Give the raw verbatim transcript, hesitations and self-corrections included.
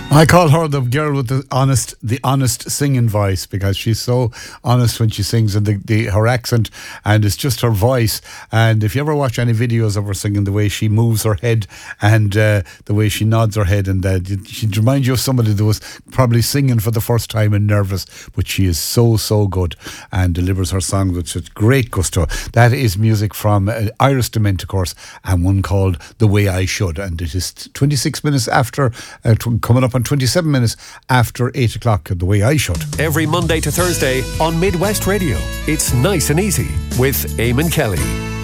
I call her the girl with the honest, the honest singing voice, because she's so honest when she sings, and the, the her accent, and it's just her voice. And if you ever watch any videos of her singing, the way she moves her head and uh, the way she nods her head, and uh, she reminds you of somebody that was probably singing for the first time and nervous, but she is so so good and delivers her songs with such great gusto. That is music from uh, Iris Dementicors, and one called "The Way I Should," and it is twenty-six minutes after, uh, t- coming up on twenty-seven minutes after eight o'clock, The Way I Should. Every Monday to Thursday on Midwest Radio, it's Nice and Easy with Eamon Kelly.